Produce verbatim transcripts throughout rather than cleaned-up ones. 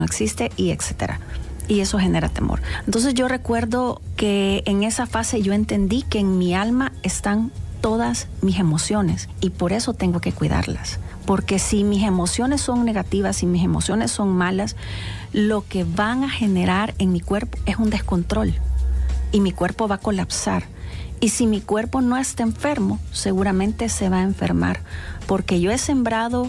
no existe y etcétera. Y eso genera temor. Entonces yo recuerdo que en esa fase yo entendí que en mi alma están todas mis emociones y por eso tengo que cuidarlas. Porque si mis emociones son negativas, si mis emociones son malas, lo que van a generar en mi cuerpo es un descontrol y mi cuerpo va a colapsar. Y si mi cuerpo no está enfermo, seguramente se va a enfermar. Porque yo he sembrado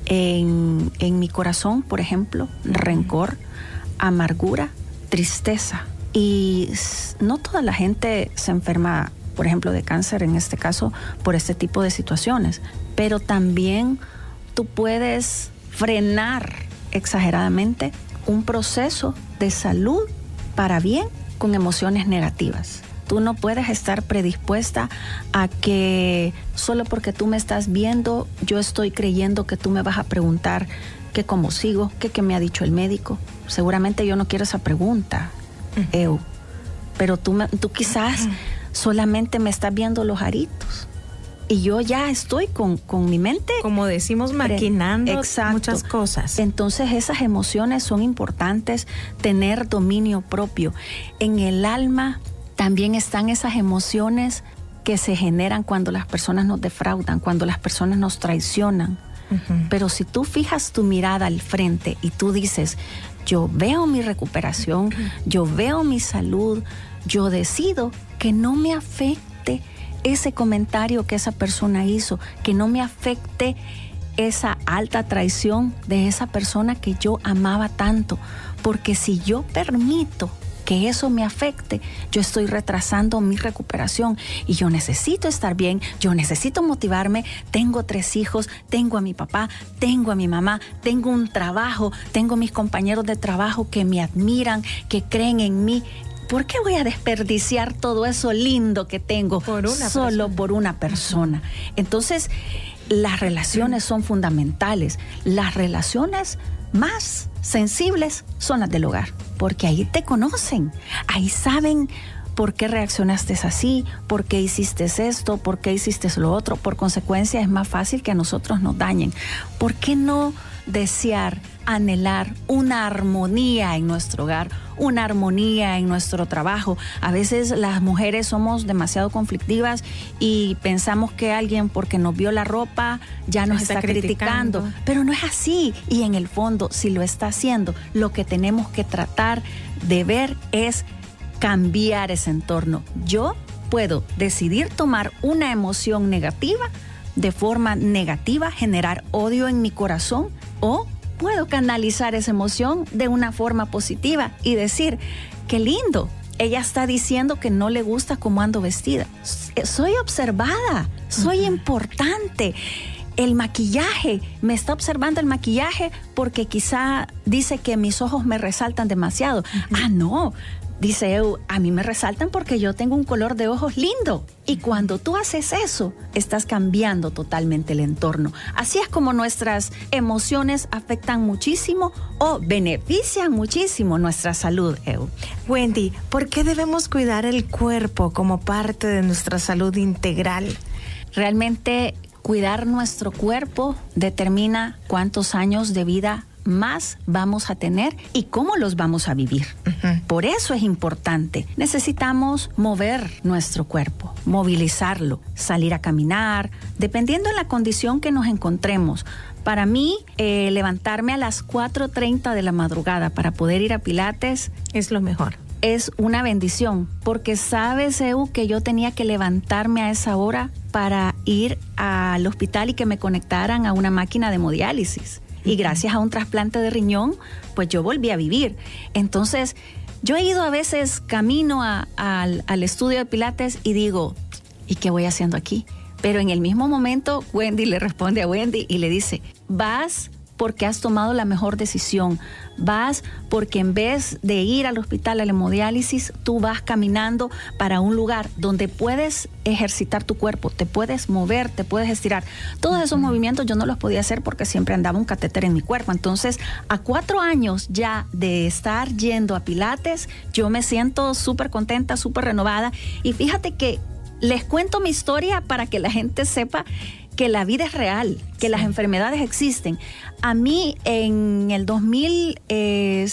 en, en mi corazón, por ejemplo, rencor, amargura, tristeza. Y no toda la gente se enferma, por ejemplo, de cáncer, en este caso, por este tipo de situaciones. Pero también tú puedes frenar exageradamente un proceso de salud para bien con emociones negativas. Tú no puedes estar predispuesta a que solo porque tú me estás viendo, yo estoy creyendo que tú me vas a preguntar que cómo sigo, que qué me ha dicho el médico. Seguramente yo no quiero esa pregunta, uh-huh. Eu. Pero tú, me, tú quizás uh-huh. solamente me estás viendo los aritos. Y yo ya estoy con, con mi mente. Como decimos, maquinando Exacto. muchas cosas. Entonces esas emociones son importantes, tener dominio propio. En el alma también están esas emociones que se generan cuando las personas nos defraudan, cuando las personas nos traicionan. Uh-huh. Pero si tú fijas tu mirada al frente y tú dices, yo veo mi recuperación, uh-huh. yo veo mi salud, yo decido que no me afecte ese comentario que esa persona hizo, que no me afecte esa alta traición de esa persona que yo amaba tanto. Porque si yo permito que eso me afecte, yo estoy retrasando mi recuperación y yo necesito estar bien, yo necesito motivarme, tengo tres hijos, tengo a mi papá, tengo a mi mamá, tengo un trabajo, tengo mis compañeros de trabajo que me admiran, que creen en mí. ¿Por qué voy a desperdiciar todo eso lindo que tengo por una solo persona. por una persona? Entonces, las relaciones son fundamentales. Las relaciones más sensibles son las del hogar, porque ahí te conocen, ahí saben por qué reaccionaste así, por qué hiciste esto, por qué hiciste lo otro. Por consecuencia, es más fácil que a nosotros nos dañen. ¿Por qué no desear, anhelar una armonía en nuestro hogar, una armonía en nuestro trabajo? A veces las mujeres somos demasiado conflictivas y pensamos que alguien porque nos vio la ropa ya nos está, está criticando. criticando, pero no es así. Y en el fondo, si lo está haciendo, lo que tenemos que tratar de ver es cambiar ese entorno. Yo puedo decidir tomar una emoción negativa de forma negativa, generar odio en mi corazón, o puedo canalizar esa emoción de una forma positiva y decir, qué lindo, ella está diciendo que no le gusta cómo ando vestida. Soy observada, soy uh-huh. importante. El maquillaje, me está observando el maquillaje porque quizá dice que mis ojos me resaltan demasiado. Uh-huh. Ah, no. Dice Eu, a mí me resaltan porque yo tengo un color de ojos lindo. Y cuando tú haces eso, estás cambiando totalmente el entorno. Así es como nuestras emociones afectan muchísimo o benefician muchísimo nuestra salud, Eu. Wendy, ¿por qué debemos cuidar el cuerpo como parte de nuestra salud integral? Realmente, cuidar nuestro cuerpo determina cuántos años de vida más vamos a tener y cómo los vamos a vivir. Uh-huh. Por eso es importante. Necesitamos mover nuestro cuerpo, movilizarlo, salir a caminar, dependiendo de la condición que nos encontremos. Para mí, eh, levantarme a las cuatro treinta de la madrugada para poder ir a Pilates es lo mejor. Es una bendición, porque sabes, Eu, que yo tenía que levantarme a esa hora para ir al hospital y que me conectaran a una máquina de hemodiálisis. Y gracias a un trasplante de riñón, pues yo volví a vivir. Entonces, yo he ido a veces camino a, a, al, al estudio de Pilates y digo, ¿y qué voy haciendo aquí? Pero en el mismo momento, Wendy le responde a Wendy y le dice, vas porque has tomado la mejor decisión. Vas porque en vez de ir al hospital a la hemodiálisis, tú vas caminando para un lugar donde puedes ejercitar tu cuerpo, te puedes mover, te puedes estirar. Todos esos uh-huh. movimientos yo no los podía hacer porque siempre andaba un catéter en mi cuerpo. Entonces, a cuatro años ya de estar yendo a Pilates, yo me siento súper contenta, súper renovada. Y fíjate que les cuento mi historia para que la gente sepa que la vida es real, que sí. las enfermedades existen. A mí en el dos mil